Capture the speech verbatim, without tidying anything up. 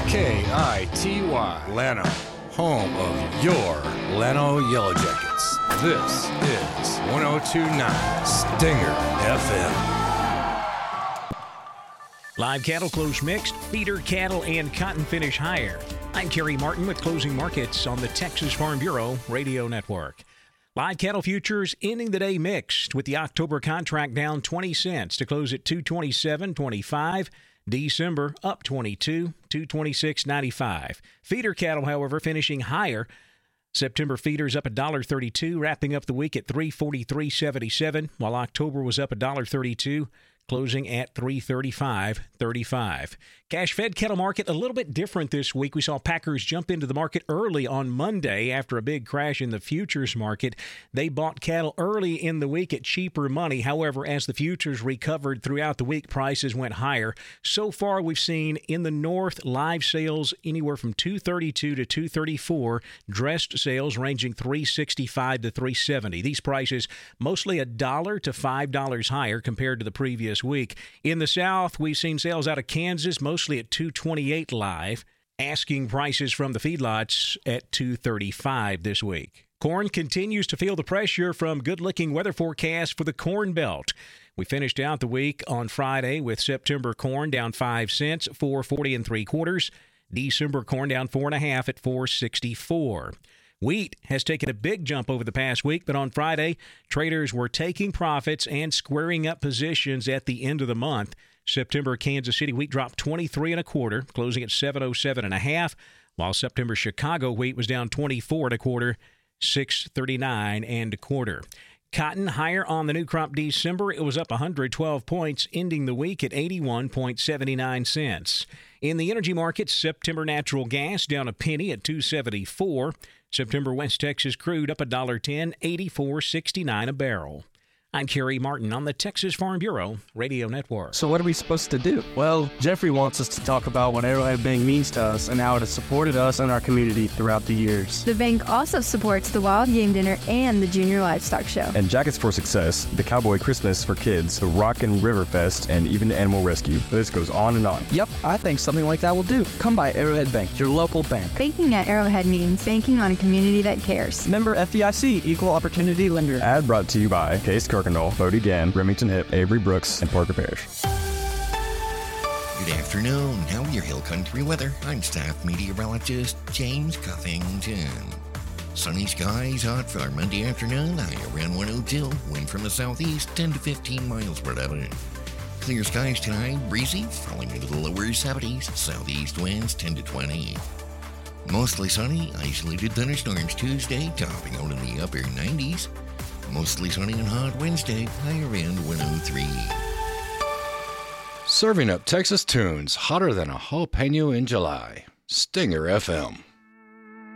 K I T Y, Llano, home of your Llano Yellow Jackets. This is one oh two point nine Stinger F M. Live cattle close mixed, feeder cattle and cotton finish higher. I'm Kerry Martin with Closing Markets on the Texas Farm Bureau Radio Network. Live cattle futures ending the day mixed, with the October contract down twenty cents to close at two twenty-seven twenty-five. December up twenty-two, two twenty-six ninety-five. Feeder cattle, however, finishing higher. September feeders up one dollar thirty-two, wrapping up the week at three forty-three seventy-seven, while October was up one dollar thirty-two, closing at three thirty-five thirty-five. Cash-fed cattle market a little bit different this week. We saw packers jump into the market early on Monday after a big crash in the futures market. They bought cattle early in the week at cheaper money. However, as the futures recovered throughout the week, prices went higher. So far, we've seen in the north live sales anywhere from two thirty-two to two thirty-four, dressed sales ranging three sixty-five to three seventy. These prices mostly a dollar to five dollars higher compared to the previous week. In the south, we've seen sales out of Kansas mostly at two twenty-eight live. Asking prices from the feedlots at two thirty-five this week. Corn continues to feel the pressure from good-looking weather forecasts for the Corn Belt. We finished out the week on Friday with September corn down five cents, four forty and three quarters. December corn down four and a half at four sixty-four. Wheat has taken a big jump over the past week, but on Friday, traders were taking profits and squaring up positions at the end of the month. September Kansas City wheat dropped twenty-three and a quarter, closing at seven oh seven and a half, while September Chicago wheat was down twenty-four and a quarter, six thirty-nine and a quarter. Cotton higher on the new crop December. It was up one hundred twelve points, ending the week at eighty-one seventy-nine cents. In the energy market, September natural gas down a penny at two seventy-four. September West Texas crude up one dollar ten, eighty-four sixty-nine a barrel. I'm Kerry Martin on the Texas Farm Bureau Radio Network. So what are we supposed to do? Well, Jeffrey wants us to talk about what Arrowhead Bank means to us and how it has supported us and our community throughout the years. The bank also supports the Wild Game Dinner and the Junior Livestock Show. And Jackets for Success, the Cowboy Christmas for Kids, the Rock and River Fest, and even Animal Rescue. The list goes on and on. Yep, I think something like that will do. Come by Arrowhead Bank, your local bank. Banking at Arrowhead means banking on a community that cares. Member F D I C, Equal Opportunity Lender. Ad brought to you by Case Kirkendall, Bodie Gann, Remington Hip, Avery Brooks, and Parker Parish. Good afternoon. How are your Hill Country weather? I'm staff meteorologist James Cuffington. Sunny skies, hot for our Monday afternoon, high around one oh two. Wind from the southeast, ten to fifteen miles per hour. Clear skies tonight, breezy, falling into the lower seventies. Southeast winds ten to twenty. Mostly sunny, isolated thunderstorms Tuesday, topping out in the upper nineties. Mostly sunny and hot Wednesday, high around one oh three. Serving up Texas tunes hotter than a jalapeno in July. Stinger F M.